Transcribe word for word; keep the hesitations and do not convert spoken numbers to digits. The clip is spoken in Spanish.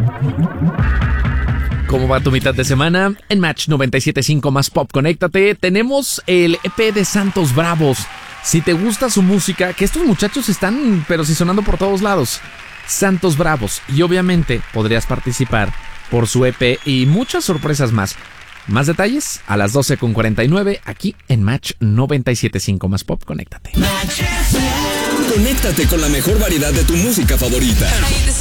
¿Cómo va tu mitad de semana? En Match noventa y siete punto cinco más Pop, conéctate. Tenemos el E P de Santos Bravos. Si te gusta su música, que estos muchachos están, pero sí sonando por todos lados. Santos Bravos. Y obviamente podrías participar por su E P y muchas sorpresas más. Más detalles a las doce con cuarenta y nueve aquí en Match noventa y siete punto cinco más Pop, conéctate. Conéctate con la mejor variedad de tu música favorita.